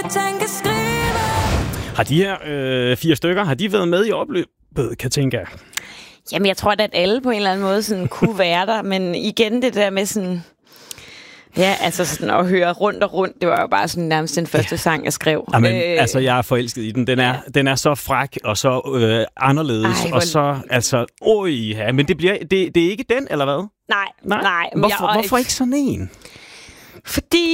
Katinka skriver. Har de her 4 stykker, har de været med i opløbet, Katinka? Jamen, jeg tror da, at alle på en eller anden måde sådan kunne være der, men igen det der med sådan... Ja, altså sådan at høre rundt og rundt, det var jo bare sådan nærmest den første sang, jeg skrev. Jamen, altså, jeg er forelsket i den. Den er så fræk og så anderledes, og så, altså, ja, men det er ikke den, eller hvad? Nej. Hvorfor ikke sådan en? Fordi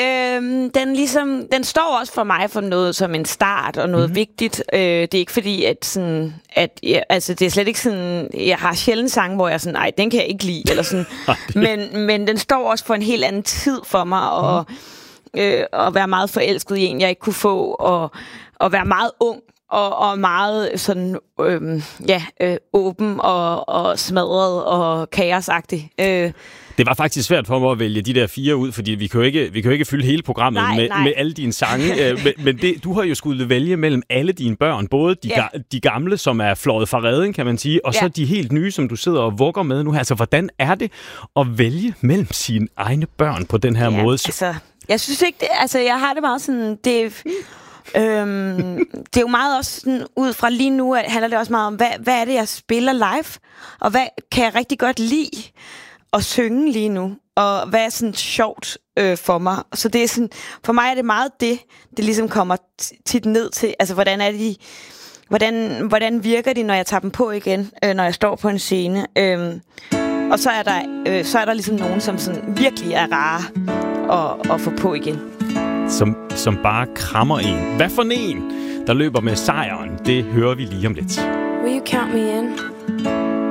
den står også for mig for noget som en start og noget vigtigt. Det er ikke fordi, altså det er slet ikke sådan, jeg har sjældent sange, hvor jeg er sådan, nej, den kan jeg ikke lide, eller sådan. men den står også for en helt anden tid for mig, og at være meget forelsket i en, jeg ikke kunne få, og være meget ung, og meget sådan, åben og smadret og kaosagtig. Det var faktisk svært for mig at vælge de der 4 ud, fordi vi kan jo ikke fylde hele programmet med alle dine sange. Men du har jo skulle vælge mellem alle dine børn, både de gamle, som er fløjet fra reden, kan man sige, og så de helt nye, som du sidder og vugger med nu. Altså, hvordan er det at vælge mellem sine egne børn på den her måde? Altså, jeg synes ikke, jeg har det meget sådan, det er jo meget også sådan, ud fra lige nu, handler det også meget om, hvad er det, jeg spiller live, og hvad kan jeg rigtig godt lide at synge lige nu, og hvad er sådan sjovt for mig. Så det er sådan, for mig er det meget det ligesom kommer tit ned til, altså hvordan er de, hvordan virker de, når jeg tager dem på igen, når jeg står på en scene. Og så er der ligesom nogen, som sådan virkelig er rare at få på igen. Som bare krammer en. Hvad for en, der løber med sejren, det hører vi lige om lidt. Will you count me in?